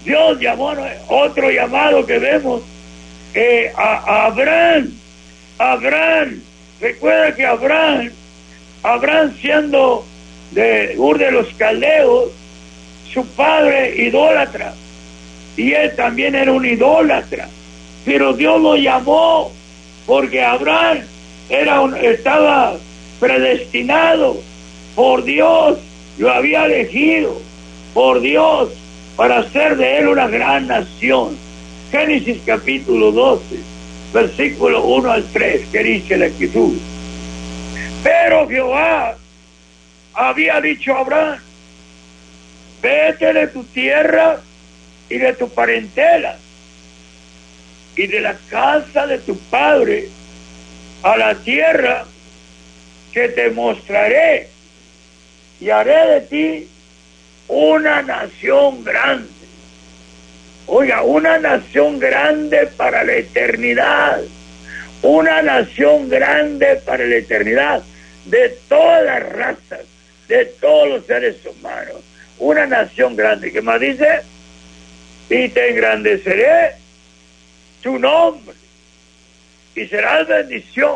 Dios llamó otro llamado que vemos a Abraham. Recuerda que Abraham siendo de Ur de los Caldeos, su padre idólatra, y él también era un idólatra, pero Dios lo llamó porque Abraham estaba predestinado por Dios, lo había elegido por Dios para hacer de él una gran nación. Génesis capítulo 12, versículo 1 al 3, que dice la escritura: pero Jehová había dicho a Abraham: vete de tu tierra y de tu parentela y de la casa de tu padre a la tierra que te mostraré, y haré de ti una nación grande. Oiga, una nación grande para la eternidad, una nación grande para la eternidad, de todas las razas, de todos los seres humanos, una nación grande. ¿Qué más dice? Y te engrandeceré tu nombre y serás bendición.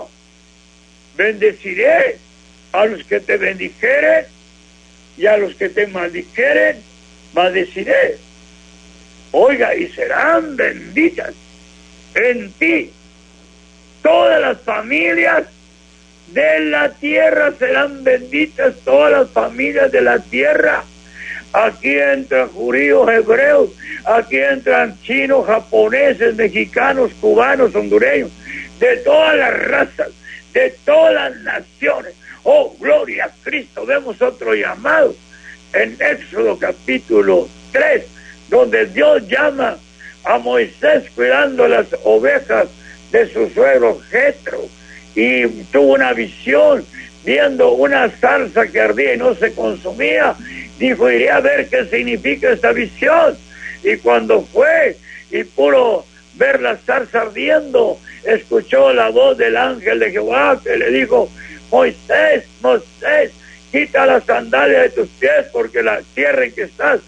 Bendeciré a los que te bendijeren y a los que te maldijeren maldeciré. Oiga, y serán benditas en ti todas las familias de la tierra, serán benditas todas las familias de la tierra. Aquí entran judíos, hebreos, aquí entran chinos, japoneses, mexicanos, cubanos, hondureños, de todas las razas, de todas las naciones. Oh, gloria a Cristo. Vemos otro llamado en Éxodo capítulo 3, donde Dios llama a Moisés cuidando las ovejas de su suegro Jetro, y tuvo una visión viendo una zarza que ardía y no se consumía. Dijo: iré a ver qué significa esta visión. Y cuando fue y pudo ver la zarza ardiendo, escuchó la voz del ángel de Jehová que le dijo: Moisés, Moisés, quita las sandalias de tus pies, porque la tierra en que estás,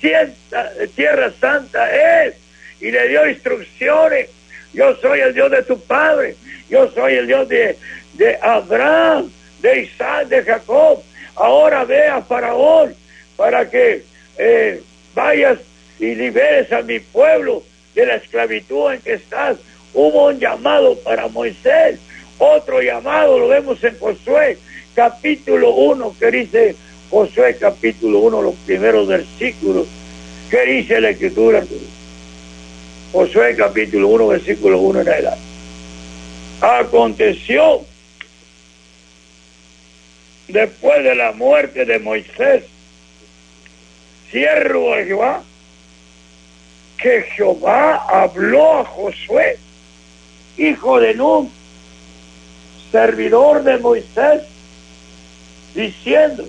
tierra santa es. Y le dio instrucciones: yo soy el Dios de tu padre, yo soy el Dios de Abraham, de Isaac, de Jacob. Ahora ve a Faraón para que vayas y liberes a mi pueblo de la esclavitud en que estás. Hubo un llamado para Moisés, otro llamado lo vemos en Josué capítulo 1, que dice Josué capítulo 1, los primeros versículos. ¿Qué dice la escritura? Josué capítulo 1, versículo 1 en adelante. Aconteció después de la muerte de Moisés, siervo de Jehová, que Jehová habló a Josué, hijo de Nun, servidor de Moisés, diciendo: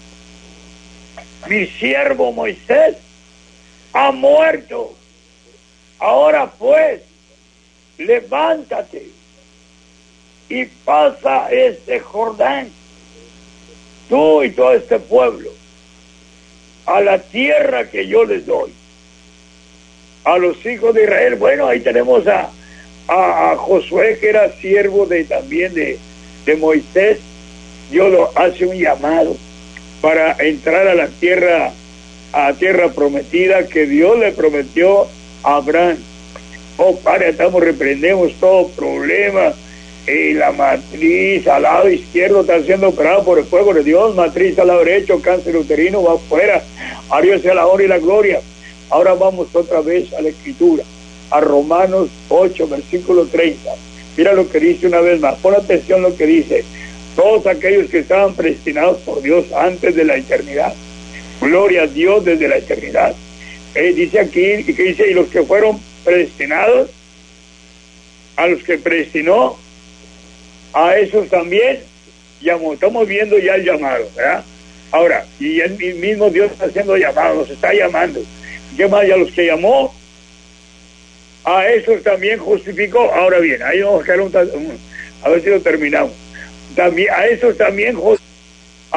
mi siervo Moisés ha muerto. Ahora pues, levántate y pasa este Jordán, tú y todo este pueblo, a la tierra que yo les doy a los hijos de Israel. Bueno, ahí tenemos a Josué, que era siervo también de Moisés. Dios lo hace un llamado para entrar a la tierra prometida que Dios le prometió a Abraham. Oh, Padre, reprendemos todo problema. Y la matriz al lado izquierdo está siendo operada por el fuego de Dios. Matriz al lado derecho, cáncer uterino, va afuera. A Dios sea la honra y la gloria. Ahora vamos otra vez a la escritura, a Romanos 8, versículo 30. Mira lo que dice una vez más. Pon atención lo que dice: todos aquellos que estaban predestinados por Dios antes de la eternidad. Gloria a Dios desde la eternidad. Dice aquí, que dice: y los que fueron predestinados, a los que predestinó, a esos también llamó. Estamos viendo ya el llamado, ¿verdad? Ahora, y el mismo Dios está haciendo llamados, nos está llamando. ¿Qué más? Y a los que llamó, a esos también justificó. Ahora bien, ahí vamos a quedar a ver si lo terminamos. También, a esos también justificó.